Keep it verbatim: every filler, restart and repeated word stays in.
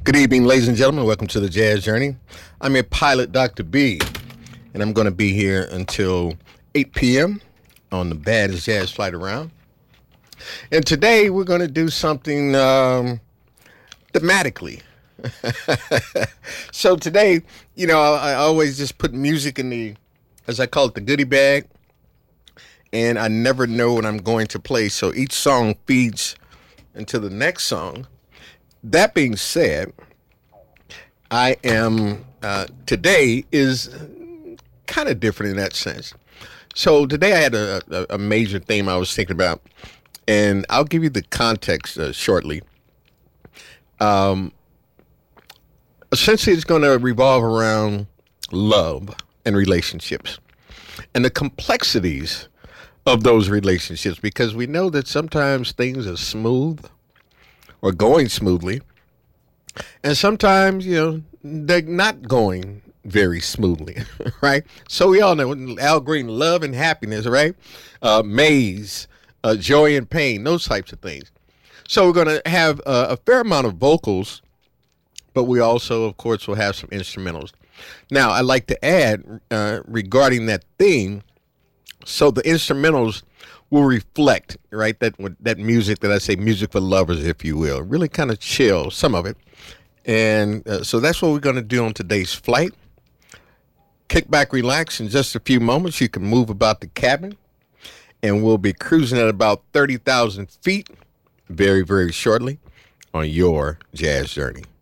Good evening, ladies and gentlemen. Welcome to the Jazz Journey. I'm your pilot, Doctor B, and I'm going to be here until eight p.m. on the baddest jazz flight around. And today we're going to do something um, thematically. So today, you know, I, I always just put music in the, as I call it, the goodie bag, and I never know what I'm going to play. So each song feeds into the next song. That being said, I am, uh, today is kind of different in that sense. So today I had a, a, a major theme I was thinking about, and I'll give you the context uh, shortly. Um, essentially, it's going to revolve around love and relationships and the complexities of those relationships, because we know that sometimes things are smooth or going smoothly, and sometimes, you know, they're not going very smoothly, right? So we all know Al Green, love and happiness, right? Uh, Maze, uh, joy and pain, those types of things. So we're going to have uh, a fair amount of vocals, but we also, of course, will have some instrumentals. Now, I'd like to add uh, regarding that theme, so the instrumentals will reflect, right, that that music that I say, music for lovers, if you will, really kind of chill, some of it. And uh, so that's what we're going to do on today's flight. Kick back, relax. In just a few moments, you can move about the cabin, and we'll be cruising at about thirty thousand feet very, very shortly on your jazz journey.